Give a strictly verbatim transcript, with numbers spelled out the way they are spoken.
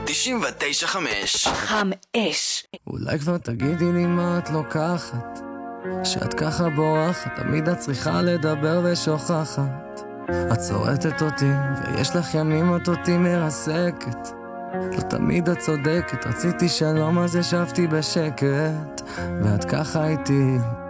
תשעים ותשע חמש. חם אש. אולי כבר תגידי לי מה את לוקחת, שאת ככה בורחת, תמיד את צריכה לדבר ושוכחת. את צורטת אותי ויש לך ימים את אותי מרסקת, לא תמיד את צודקת, רציתי שלום אז ישבתי בשקט, ואת ככה איתי